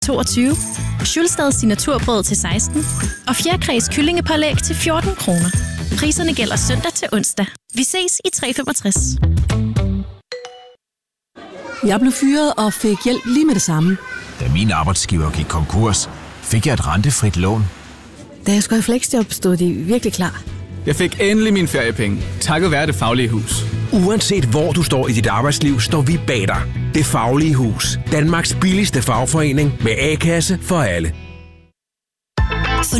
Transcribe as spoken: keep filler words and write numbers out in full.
toogtyve, Schulstads signaturbrød til seksten og Fjerkræs kyllingepålæg til fjorten kroner. Priserne gælder søndag til onsdag. Vi ses i tre femogtres. Jeg blev fyret og fik hjælp lige med det samme. Da min arbejdsgiver gik konkurs, fik jeg et rentefrit lån. Da jeg skulle i fleksjob, stod de virkelig klar. Jeg fik endelig mine feriepenge, takket være Det Faglige Hus. Uanset hvor du står i dit arbejdsliv, står vi bag dig. Det Faglige Hus. Danmarks billigste fagforening med A-kasse for alle.